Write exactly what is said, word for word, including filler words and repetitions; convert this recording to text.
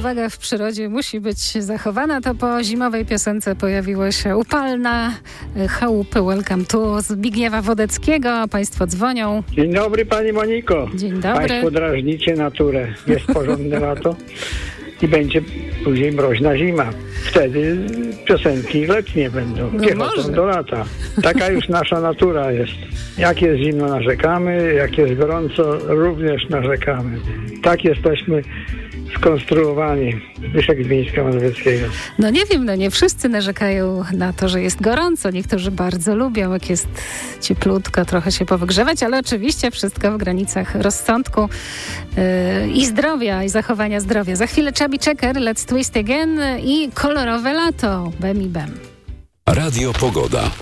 równowaga w przyrodzie musi być zachowana. To po zimowej piosence pojawiła się upalna chałupy Welcome to Zbigniewa Wodeckiego. Państwo dzwonią. Dzień dobry pani Moniko. Dzień dobry. Państwo drażnicie naturę. Jest porządne lato i będzie później mroźna zima. Wtedy piosenki letnie będą. No Piechotą może. do lata. Taka już nasza natura jest. Jak jest zimno, narzekamy. Jak jest gorąco, również narzekamy. Tak jesteśmy skonstruowani. Leszek z Mińska Mazowieckiego. No nie wiem, no nie wszyscy narzekają na to, że jest gorąco. Niektórzy bardzo lubią, jak jest cieplutko, trochę się powygrzewać, ale oczywiście wszystko w granicach rozsądku yy, i zdrowia, i zachowania zdrowia. Za chwilę Chubby Checker, Let's Twist Again i kolorowe lato. Bem i bem. Radio Pogoda.